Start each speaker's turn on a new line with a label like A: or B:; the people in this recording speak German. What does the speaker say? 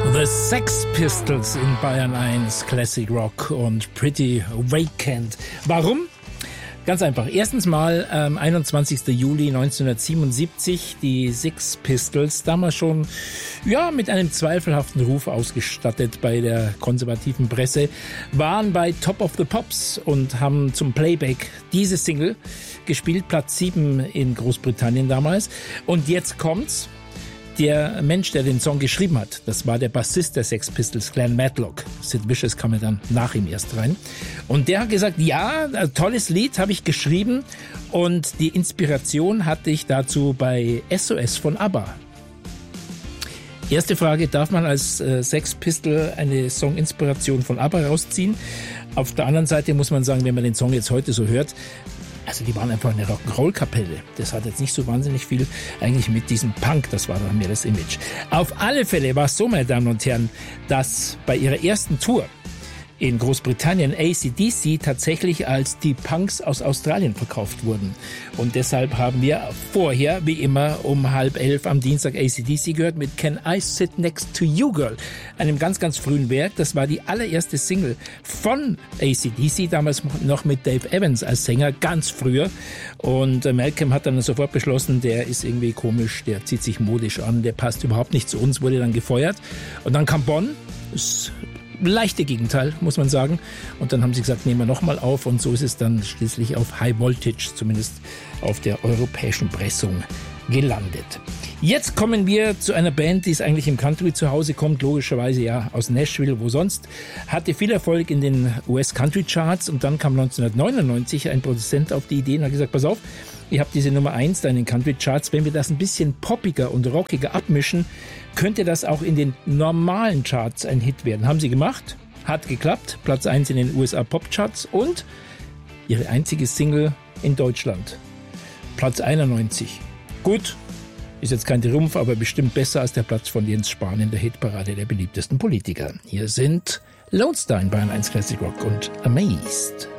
A: The Sex Pistols in Bayern 1 Classic Rock und Pretty Vacant. Warum? Ganz einfach. Erstens mal 21. Juli 1977, die Sex Pistols, damals schon mit einem zweifelhaften Ruf ausgestattet bei der konservativen Presse, waren bei Top of the Pops und haben zum Playback diese Single gespielt, Platz 7 in Großbritannien damals. Und jetzt kommt's. Der Mensch, der den Song geschrieben hat, das war der Bassist der Sex Pistols, Glenn Matlock. Sid Vicious kam ja dann nach ihm erst rein. Und der hat gesagt, ja, ein tolles Lied habe ich geschrieben und die Inspiration hatte ich dazu bei SOS von ABBA. Erste Frage, darf man als Sex Pistol eine Song-Inspiration von ABBA rausziehen? Auf der anderen Seite muss man sagen, wenn man den Song jetzt heute so hört, also die waren einfach eine Rock'n'Roll-Kapelle. Das hat jetzt nicht so wahnsinnig viel eigentlich mit diesem Punk, das war dann mehr das Image. Auf alle Fälle war es so, meine Damen und Herren, dass bei ihrer ersten Tour in Großbritannien AC/DC tatsächlich als die Punks aus Australien verkauft wurden. Und deshalb haben wir vorher, wie immer, um 10:30 am Dienstag AC/DC gehört mit Can I Sit Next to You Girl? Einem ganz, ganz frühen Werk. Das war die allererste Single von AC/DC, damals noch mit Dave Evans als Sänger, ganz früher. Und Malcolm hat dann sofort beschlossen, der ist irgendwie komisch, der zieht sich modisch an, der passt überhaupt nicht zu uns, wurde dann gefeuert. Und dann kam Bonn, das leichte Gegenteil, muss man sagen. Und dann haben sie gesagt, nehmen wir nochmal auf. Und so ist es dann schließlich auf High Voltage, zumindest auf der europäischen Pressung, gelandet. Jetzt kommen wir zu einer Band, die ist eigentlich im Country zu Hause, kommt logischerweise ja aus Nashville, wo sonst, hatte viel Erfolg in den US Country Charts und dann kam 1999 ein Produzent auf die Idee und hat gesagt, pass auf, ihr habt diese Nummer 1 da in den Country Charts, wenn wir das ein bisschen poppiger und rockiger abmischen, könnte das auch in den normalen Charts ein Hit werden. Haben sie gemacht, hat geklappt, Platz 1 in den USA Pop Charts und ihre einzige Single in Deutschland, Platz 91. Gut, ist jetzt kein Triumph, aber bestimmt besser als der Platz von Jens Spahn in der Hitparade der beliebtesten Politiker. Hier sind Lone Star in Bayern 1 Classic Rock und Amazed.